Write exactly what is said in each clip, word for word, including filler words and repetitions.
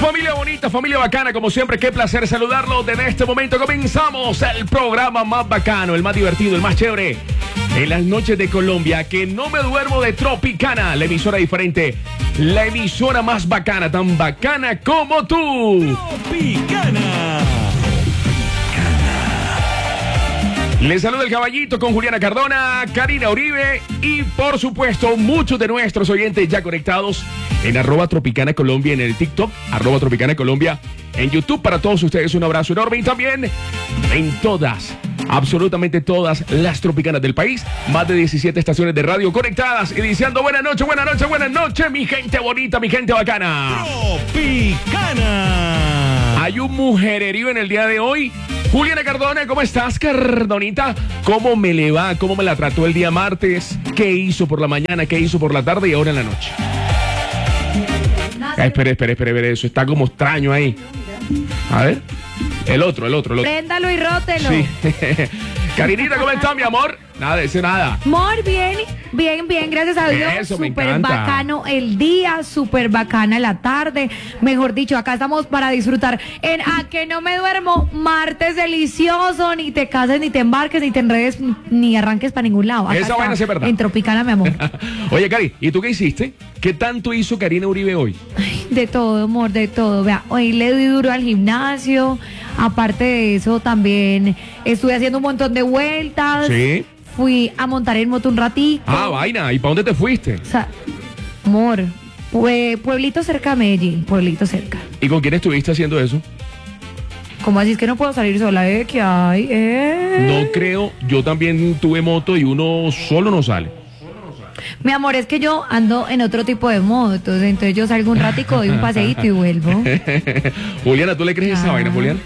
Familia bonita, familia bacana, como siempre, qué placer saludarlos. Desde este momento comenzamos el programa más bacano, el más divertido, el más chévere en las noches de Colombia. Que no me duermo de Tropicana, la emisora diferente, la emisora más bacana, tan bacana como tú. Tropicana. Les saluda el caballito con Juliana Cardona, Karina Uribe y por supuesto muchos de nuestros oyentes ya conectados en arroba Tropicana Colombia en el TikTok, arroba Tropicana Colombia en YouTube. Para todos ustedes un abrazo enorme y también en todas, absolutamente todas las tropicanas del país. Más de diecisiete estaciones de radio conectadas y diciendo buenas noches, buenas noches, buenas noches, mi gente bonita, mi gente bacana. Tropicana. Hay un mujererío en el día de hoy. Juliana Cardona, ¿cómo estás, Cardonita? ¿Cómo me le va? ¿Cómo me la trató el día martes? ¿Qué hizo por la mañana? ¿Qué hizo por la tarde y ahora en la noche? Ah, espere, espere, espere, espere, eso está como extraño ahí. A ver, el otro, el otro, el otro. Préndalo y rótelo. Sí. Karinita, ¿cómo estás, mi amor? Nada, ese nada. Amor, bien, bien, bien, gracias a Dios. Eso, me súper encanta. bacano el día, súper bacana la tarde. Mejor dicho, acá estamos para disfrutar en A Que No Me Duermo, martes delicioso. Ni te cases, ni te embarques, ni te enredes, ni arranques para ningún lado. Acá Esa está, vaina sí es verdad. en Tropicana, mi amor. Oye, Cari, ¿y tú qué hiciste? ¿Qué tanto hizo Karina Uribe hoy? Ay, de todo, amor, de todo. Vea, hoy le di duro al gimnasio. Aparte de eso, también estuve haciendo un montón de vueltas. Sí. Fui a montar en moto un ratito. Ah, vaina, ¿y para dónde te fuiste? O sea, amor, pue- pueblito cerca de Medellín, pueblito cerca. ¿Y con quién estuviste haciendo eso? ¿Cómo así es que no puedo salir sola? ¿Eh? ¿Qué hay? ¿Eh? No creo, yo también tuve moto y uno solo no sale. Mi amor, es que yo ando en otro tipo de motos, entonces yo salgo un ratico, doy un paseíto y vuelvo. Juliana, ¿tú le crees esa Ah. vaina, Juliana?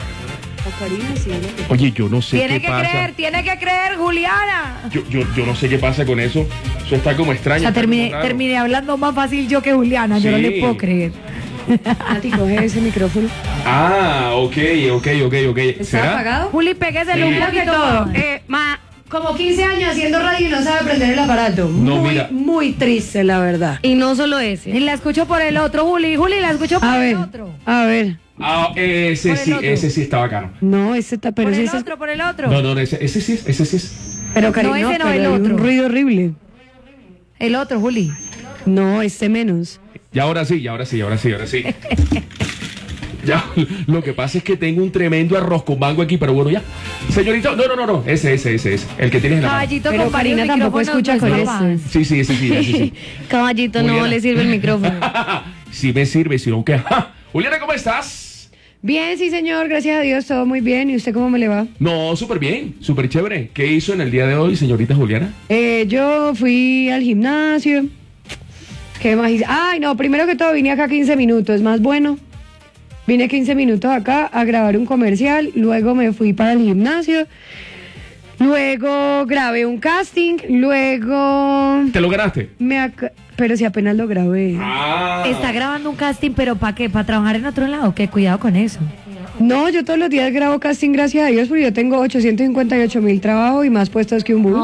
Oye, yo no sé Tiene qué que pasa. creer, tiene que creer, Juliana. Yo, yo, yo no sé qué pasa con eso. Eso está como extraño. O sea, está terminé, como raro. terminé hablando más fácil yo que Juliana, yo no Sí. le puedo creer. Nati, coge ese micrófono. Ah, ok, ok, ok, ok. ¿Está ¿Será? apagado? Juli, pégueselo Sí. un Primero que poquito todo, más. eh, ma, como quince años haciendo radio y no sabe prender el aparato. No, muy, mira. muy triste, la verdad. Y no solo ese. Y la escucho por el otro, Juli. Juli, la escucho por A el ver, otro. a ver. Ah, ese Por el sí, otro. ese sí está bacano. No, ese está, pero Por ese el es. otro, por el otro. No, no, ese, ese sí es, ese sí es. Pero cariño, No, ese no, pero el hay otro. un ruido horrible. El otro, Juli. No, este menos. Y ahora sí, y ahora sí, y ahora sí, ahora sí. Ya, lo que pasa es que tengo un tremendo arroz con mango aquí, pero bueno, ya. Señorita, no, no, no, no, ese, ese, ese, ese, el que tienes en la mano. Caballito Pero con varios Karina tampoco micrófonos, escucha no con es ese. capaz. Sí, sí, ese sí, ese sí. Caballito, no Juliana. le sirve el micrófono. Sí me sirve, si no, ¿qué? ¡Ja! Juliana, ¿cómo estás? Bien, sí, señor, gracias a Dios, todo muy bien. ¿Y usted cómo me le va? No, súper bien, súper chévere. ¿Qué hizo en el día de hoy, señorita Juliana? Eh, yo fui al gimnasio. ¿Qué más hice? Ay, no, primero que todo vine acá quince minutos, más bueno. Vine quince minutos acá a grabar un comercial, luego me fui para el gimnasio, luego grabé un casting, luego ¿Te lo ganaste? me... ac- Pero si apenas lo grabé. Ah. Está grabando un casting, pero ¿para qué? ¿Para trabajar en otro lado? ¿Qué? Cuidado con eso. No, yo todos los días grabo casting, gracias a Dios, porque yo tengo ochocientos cincuenta y ocho mil trabajos y más puestos que un bus.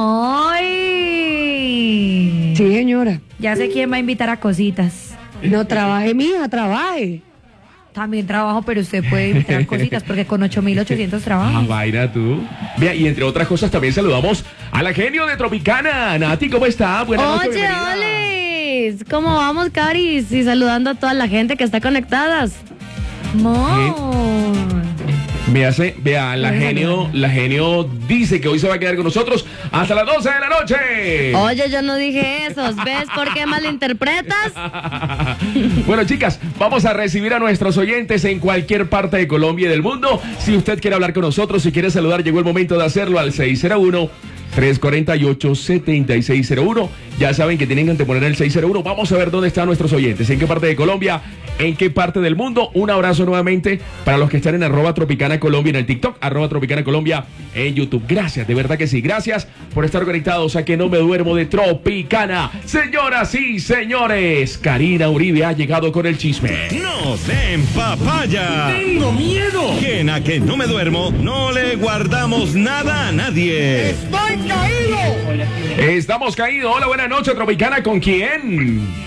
¡Ay! Sí, señora. Ya sé quién va a invitar a cositas. No trabaje, mija, trabaje. También trabajo, pero usted puede invitar a cositas, porque con ocho mil ochocientos Ah, trabajos. vaina tú. Vea, y entre otras cosas también saludamos a la genio de Tropicana. Nati, ¿cómo está? Buenas noches, Oye, bienvenida. Olis, ¿cómo vamos, Caris? Y saludando a toda la gente que está conectadas. Amor. Me hace, vea, la genio, la genio dice que hoy se va a quedar con nosotros hasta las doce de la noche. Oye, yo no dije eso. ¿Ves por qué malinterpretas? Bueno, chicas, vamos a recibir a nuestros oyentes en cualquier parte de Colombia y del mundo. Si usted quiere hablar con nosotros, si quiere saludar, llegó el momento de hacerlo al seis cero uno, tres cuatro ocho, siete seis cero uno. Ya saben que tienen que anteponer el seis cero uno. Vamos a ver dónde están nuestros oyentes, en qué parte de Colombia, en qué parte del mundo. Un abrazo nuevamente para los que están en arroba Tropicana Colombia en el TikTok, arroba Tropicana Colombia en YouTube. Gracias, de verdad que sí. Gracias por estar conectados a Que No Me Duermo de Tropicana. Señoras y señores, Karina Uribe ha llegado con el chisme. No den papaya. ¡Tengo miedo! Que en A Que No Me Duermo no le guardamos nada a nadie. ¡Estoy caído! Estamos caídos. Hola, buenas noches, Tropicana. ¿Con quién?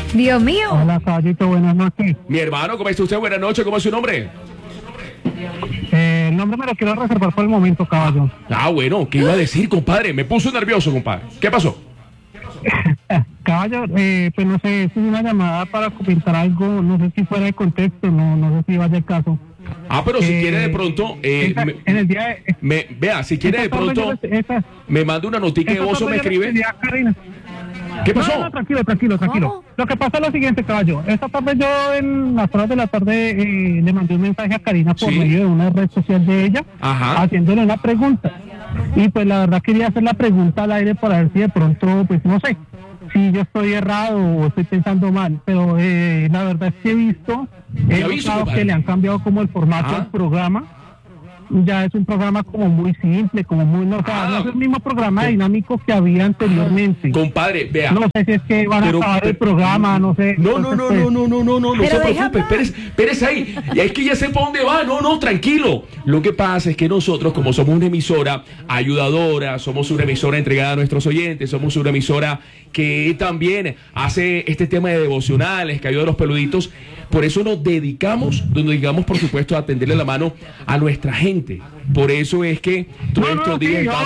Dios mío. Hola, caballito, buenas noches. Mi hermano, ¿cómo está usted? Buenas noches, ¿cómo es su nombre? Eh, el nombre me lo quiero reservar por el momento, caballo. Ah, bueno, ¿qué iba a decir, compadre? Me puso nervioso, compadre. ¿Qué pasó? Caballo, eh, pues no sé, es una llamada para comentar algo, no sé si fuera de contexto, no, no sé si vaya el caso. Ah, pero si Eh, quiere de pronto, eh, esta- me, en el día de... me- vea, si quiere de esta tarde pronto, yo le- esta- me manda una notica de esta voz o me tarde yo le escribe. escribí a Karina. ¿Qué No, pasó? no, tranquilo, tranquilo, tranquilo. ¿Cómo? Lo que pasa es lo siguiente, caballo. Esta tarde yo en las horas de la tarde eh, le mandé un mensaje a Karina por Sí. medio de una red social de ella, Ajá. haciéndole una pregunta. Y pues la verdad quería hacer la pregunta al aire para ver si de pronto, pues no sé, si yo estoy errado o estoy pensando mal. Pero eh, la verdad es que he visto, ¿Qué he ha visto, notado compadre? que le han cambiado como el formato Ajá. del programa. Ya es un programa como muy simple, como muy, no, o sea, Ah. no es el mismo programa dinámico que había anteriormente. Compadre, vea. No sé si es que van a Pero- acabar el programa, no sé. No, no, no, Entonces, no, no, no, no, no, no Pero se deja preocupe, hablar. espérese, espérese ahí. Y es que ya sepa dónde va, no, no, tranquilo. Lo que pasa es que nosotros, como somos una emisora ayudadora, somos una emisora entregada a nuestros oyentes, somos una emisora que también hace este tema de devocionales, que ayuda a los peluditos, por eso nos dedicamos, nos dedicamos, por supuesto, a tenderle la mano a nuestra gente. Por eso es que todos No, no, estos sí, días yo vamos